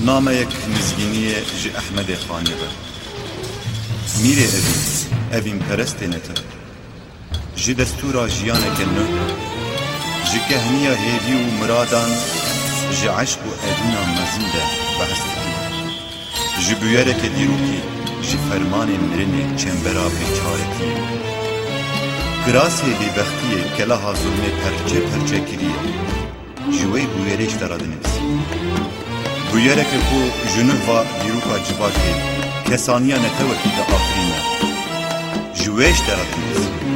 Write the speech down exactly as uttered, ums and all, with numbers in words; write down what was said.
نامەیەک نزگینیە ji Ehmedê Xanê ve. Mîrê evîn, evîn perestê netin. Ji destûra jiyaneke nû, ji kehniya hêvî û miradan, ji eşq û edîna mezin de behs dikin. Ji bûyereke dîrokî, ji fermanê mirinê çembera bêçaretiyê. Kirasê bêbextiyê keleha zulmê perçe perçe kiriye. Ji wê bûyerê ji te re dinivîsî. Bûyereke ku ji nû va dîroka civakê kesaniya netewekî de afirîne. Ji wê ji te re dinivîsî.